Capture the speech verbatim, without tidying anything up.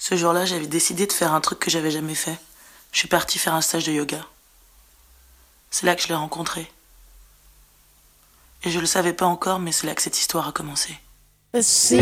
Ce jour-là, j'avais décidé de faire un truc que j'avais jamais fait. Je suis partie faire un stage de yoga. C'est là que je l'ai rencontré. Et je le savais pas encore, mais c'est là que cette histoire a commencé. The sea